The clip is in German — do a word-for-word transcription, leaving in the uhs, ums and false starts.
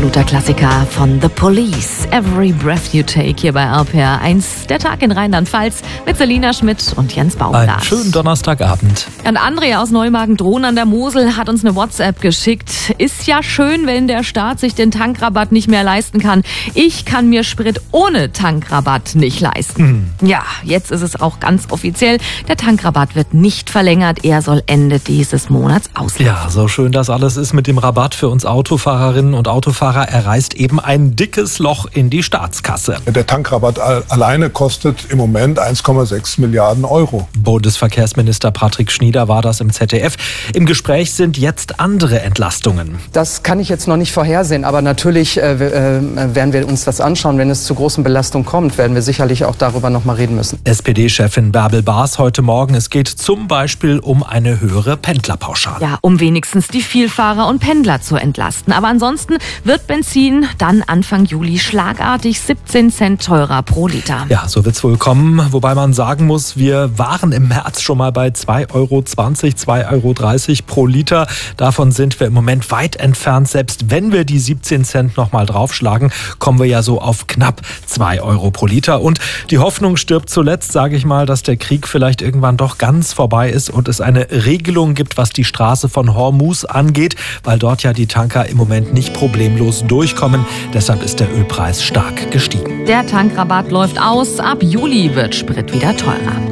absoluter Klassiker von The Police. Every Breath You Take hier bei R P R eins. Der Tag in Rheinland-Pfalz mit Selina Schmidt und Jens Baumgart. Einen schönen Donnerstagabend. Und Andrea aus Neumagen-Drohn an der Mosel hat uns eine WhatsApp geschickt. Ist ja schön, wenn der Staat sich den Tankrabatt nicht mehr leisten kann. Ich kann mir Sprit ohne Tankrabatt nicht leisten. Mhm. Ja, jetzt ist es auch ganz offiziell. Der Tankrabatt wird nicht verlängert. Er soll Ende dieses Monats auslaufen. Ja, so schön das alles ist mit dem Rabatt für uns Autofahrerinnen und Autofahrer. Er reißt eben ein dickes Loch in die Staatskasse. Der Tankrabatt alleine kostet im Moment eins Komma sechs Milliarden Euro. Bundesverkehrsminister Patrick Schnieder war das im Z D F. Im Gespräch sind jetzt andere Entlastungen. Das kann ich jetzt noch nicht vorhersehen, aber natürlich äh, äh, werden wir uns das anschauen. Wenn es zu großen Belastungen kommt, werden wir sicherlich auch darüber noch mal reden müssen. S P D-Chefin Bärbel Baas heute Morgen. Es geht zum Beispiel um eine höhere Pendlerpauschale. Ja, um wenigstens die Vielfahrer und Pendler zu entlasten. Aber ansonsten wird Benzin dann Anfang Juli schlagartig siebzehn Cent teurer pro Liter. Ja, so wird's wohl kommen. Wobei man sagen muss, wir waren im März schon mal bei zwei Euro zwanzig, zwei Euro dreißig pro Liter. Davon sind wir im Moment weit entfernt. Selbst wenn wir die siebzehn Cent nochmal draufschlagen, kommen wir ja so auf knapp zwei Euro pro Liter. Und die Hoffnung stirbt zuletzt, sage ich mal, dass der Krieg vielleicht irgendwann doch ganz vorbei ist und es eine Regelung gibt, was die Straße von Hormuz angeht, weil dort ja die Tanker im Moment nicht problemlos durchkommen. Deshalb ist der Ölpreis stark gestiegen. Der Tankrabatt läuft aus. Ab Juli wird Sprit wieder teurer.